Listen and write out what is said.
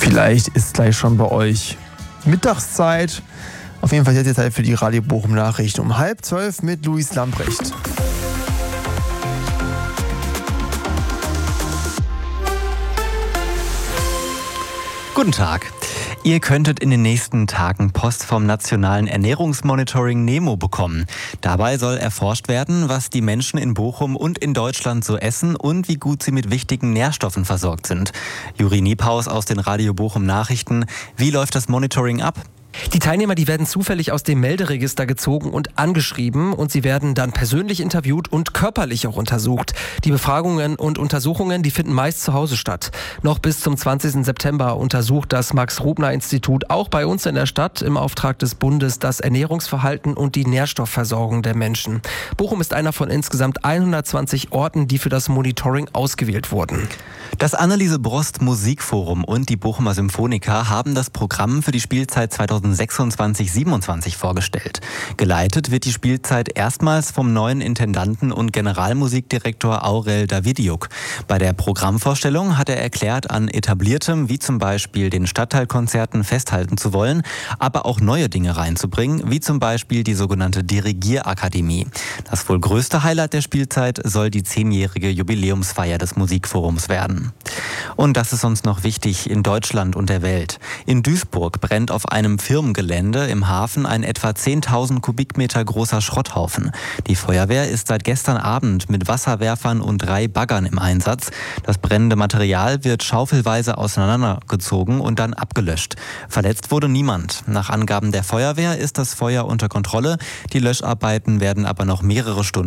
Vielleicht ist gleich schon bei euch Mittagszeit. Auf jeden Fall jetzt Zeit für die Radio Bochum Nachrichten um 11:30 mit Luis Lamprecht. Guten Tag. Ihr könntet in den nächsten Tagen Post vom nationalen Ernährungsmonitoring NEMO bekommen. Dabei soll erforscht werden, was die Menschen in Bochum und in Deutschland so essen und wie gut sie mit wichtigen Nährstoffen versorgt sind. Juri Niepaus aus den Radio Bochum Nachrichten. Wie läuft das Monitoring ab? Die Teilnehmer, die werden zufällig aus dem Melderegister gezogen und angeschrieben und sie werden dann persönlich interviewt und körperlich auch untersucht. Die Befragungen und Untersuchungen, die finden meist zu Hause statt. Noch bis zum 20. September untersucht das Max-Rubner-Institut auch bei uns in der Stadt im Auftrag des Bundes das Ernährungsverhalten und die Nährstoffversorgung der Menschen. Bochum ist einer von insgesamt 120 Orten, die für das Monitoring ausgewählt wurden. Das Anneliese Brost Musikforum und die Bochumer Symphoniker haben das Programm für die Spielzeit 2026-27 vorgestellt. Geleitet wird die Spielzeit erstmals vom neuen Intendanten und Generalmusikdirektor Aurel Davidiuk. Bei der Programmvorstellung hat er erklärt, an etabliertem, wie zum Beispiel den Stadtteilkonzerten, festhalten zu wollen, aber auch neue Dinge reinzubringen, wie zum Beispiel die sogenannte Dirigierakademie. Das wohl größte Highlight der Spielzeit soll die 10-jährige Jubiläumsfeier des Musikforums werden. Und das ist uns noch wichtig in Deutschland und der Welt. In Duisburg brennt auf einem Firmengelände im Hafen ein etwa 10.000 Kubikmeter großer Schrotthaufen. Die Feuerwehr ist seit gestern Abend mit Wasserwerfern und 3 Baggern im Einsatz. Das brennende Material wird schaufelweise auseinandergezogen und dann abgelöscht. Verletzt wurde niemand. Nach Angaben der Feuerwehr ist das Feuer unter Kontrolle. Die Löscharbeiten werden aber noch mehrere Stunden